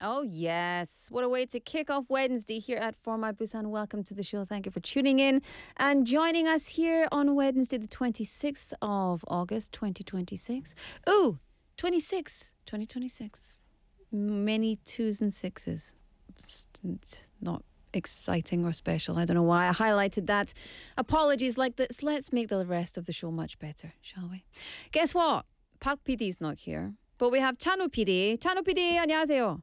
Oh, yes. What a way to kick off Wednesday here at For My Busan. Welcome to the show. Thank you for tuning in and joining us here on Wednesday, the 26th of August, 2026. Ooh, 2026. Many twos and sixes. It's not exciting or special. I don't know why I highlighted that. Apologies like this. Let's make the rest of the show much better, shall we? Guess what? Park PD's not here. But we have Chanu PD. Chanu PD, 안녕하세요.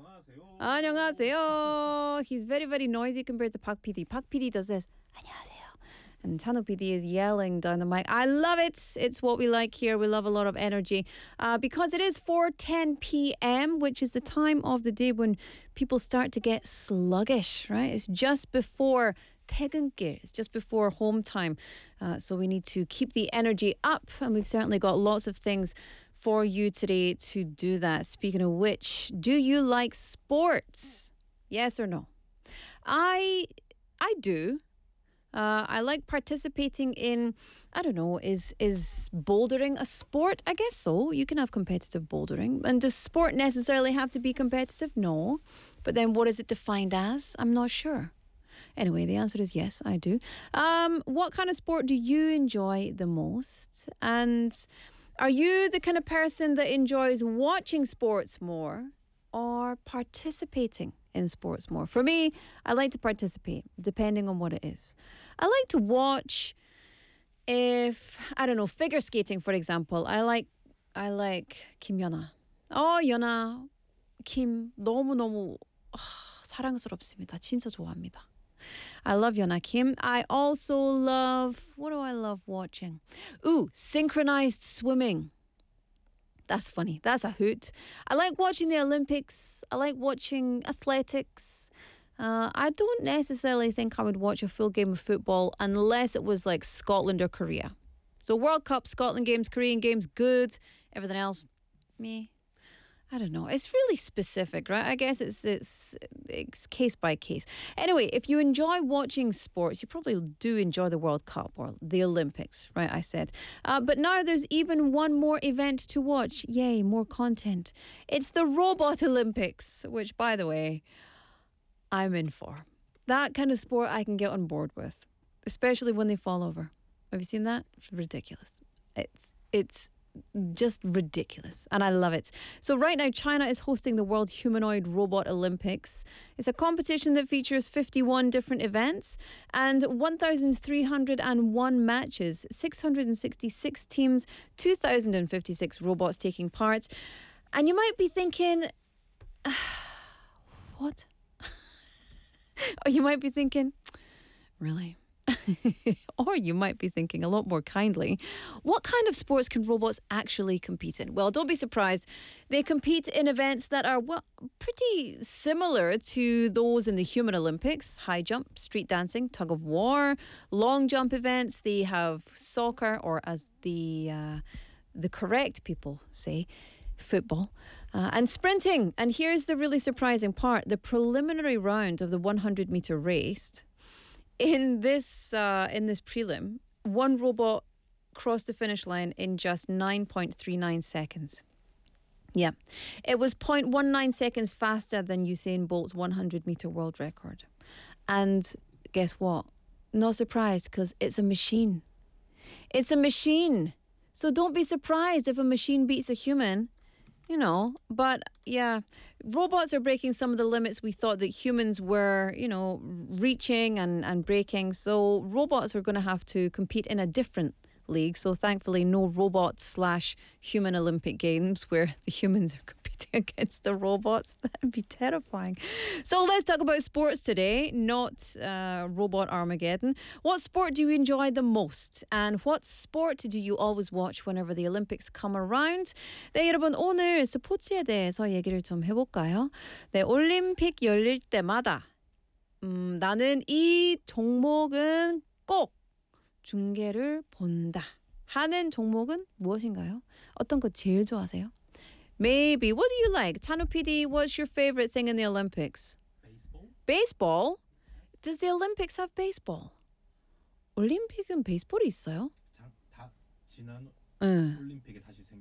안녕하세요. He's very, very noisy compared to Park PD. Park PD does this. 안녕하세요. And Chanu PD is yelling down the mic. I love it. It's what we like here. We love a lot of energy. Because it is 4:10 p.m., which is the time of the day when people start to get sluggish, right? It's just before 퇴근길. It's just before home time. So we need to keep the energy up. And we've certainly got lots of things for you today to do that. Speaking of which, do you like sports? Yes or no? I do. I like participating in, I don't know, is bouldering a sport? I guess so. You can have competitive bouldering. And does sport necessarily have to be competitive? No. But then what is it defined as? I'm not sure. Anyway, the answer is yes, I do. What kind of sport do you enjoy the most? And are you the kind of person that enjoys watching sports more or participating in sports more? For me, I like to participate, depending on what it is. I like to watch figure skating, for example. I like 김연아. 연아, 김 너무너무 사랑스럽습니다. 진짜 좋아합니다. I love Yeona Kim. I also love, what do I love watching? Ooh, synchronized swimming. That's funny. That's a hoot. I like watching the Olympics. I like watching athletics. I don't necessarily think I would watch a full game of football unless it was like Scotland or Korea. So World Cup, Scotland games, Korean games, good. Everything else, me. I don't know. It's really specific, right? I guess it's case by case. Anyway, if you enjoy watching sports, you probably do enjoy the World Cup or the Olympics, right? I said. But now there's even one more event to watch. Yay, more content. It's the Robot Olympics, which, by the way, I'm in for. That kind of sport I can get on board with, especially when they fall over. Have you seen that? It's ridiculous. It's just ridiculous, and I love it. So right now, China is hosting the World Humanoid Robot Olympics. It's a competition that features 51 different events and 1,301 matches, 666 teams, 2,056 robots taking part. And you might be thinking, what? Or you might be thinking, really? Or you might be thinking a lot more kindly, what kind of sports can robots actually compete in? Well, don't be surprised. They compete in events that are, pretty similar to those in the Human Olympics: high jump, street dancing, tug of war, long jump events. They have soccer, or as the correct people say, football, and sprinting. And here's the really surprising part. The preliminary round of the 100-meter race, in this prelim, one robot crossed the finish line in just 9.39 seconds. Yeah, it was 0.19 seconds faster than Usain Bolt's 100-meter world record. And guess what? No surprise, because it's a machine. It's a machine. So don't be surprised if a machine beats a human. But yeah, robots are breaking some of the limits we thought that humans were, reaching and breaking. So robots are going to have to compete in a different league. So thankfully, no robot/human Olympic Games where the humans are competing against the robots. That'd be terrifying. So let's talk about sports today, not Robot Armageddon. What sport do you enjoy the most? And what sport do you always watch whenever the Olympics come around? 네, 여러분, 오늘 스포츠에 대해서 얘기를 좀 해볼까요? 네, 올림픽 열릴 때마다 나는 이 종목은 꼭 중계를 본다 하는 종목은 무엇인가요? 어떤 거 제일 좋아하세요? Maybe. What do you like? Chanu PD, what's your favorite thing in the Olympics? Baseball? Does the Olympics have baseball? 올림픽은 베이스볼이 있어요? 지난 응. 올림픽에 다시 생겼을 거예요.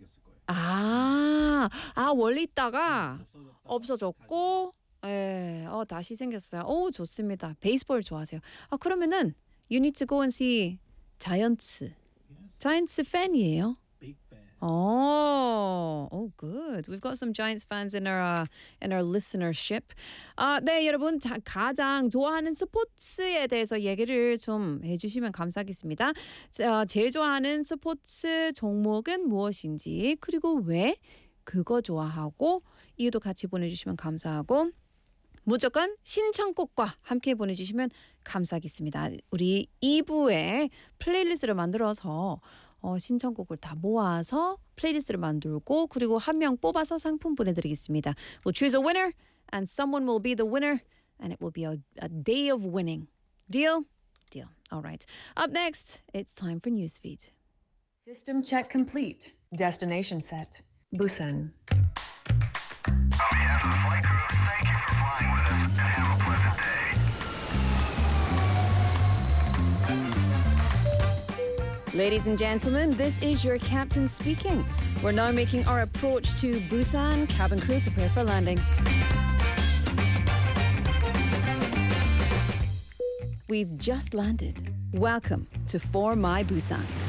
원래 있다가 없어졌고, 예, 다시 생겼어요. 오, 좋습니다. 베이스볼 좋아하세요. 그러면은 you need to go and see 자이언츠. 자이언츠 팬이에요? Big fan. Oh, good. We've got some Giants fans in our listenership. 네, 여러분 가장 좋아하는 스포츠에 대해서 얘기를 좀 해주시면 감사하겠습니다. 제일 좋아하는 스포츠 종목은 무엇인지 그리고 왜 그거 좋아하고 이유도 같이 보내주시면 감사하고 무조건 신청곡과 함께 보내주시면 감사하겠습니다. 우리 2부에 플레이리스트를 만들어서 신청곡을 다 모아서 플레이리스트를 만들고 그리고 한 명 뽑아서 상품 보내드리겠습니다. We'll choose a winner and someone will be the winner and it will be a day of winning. Deal? Deal. All right. Up next, it's time for Newsfeed. System check complete. Destination set. Busan. On behalf of the flight crew, thank you for flying with us and have a pleasant day. Ladies and gentlemen, this is your captain speaking. We're now making our approach to Busan. Cabin crew, prepare for landing. We've just landed. Welcome to For My Busan.